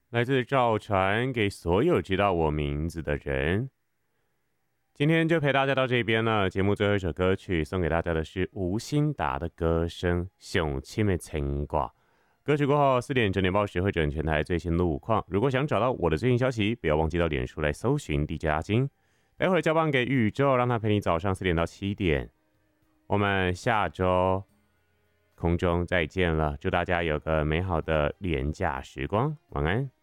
来自赵传，给所有知道我名字的人。今天就陪大家到这边了。节目最后一首歌曲送给大家的是吴欣达的歌声《上深的牵挂》。歌曲过后4点整点报时会整全台最新路况。如果想找到我的最新消息，不要忘记到脸书来搜寻 DJ 阿金。待会儿交棒给宇宙，让他陪你早上4点到7点。我们下周空中再见了，祝大家有个美好的连假时光，晚安。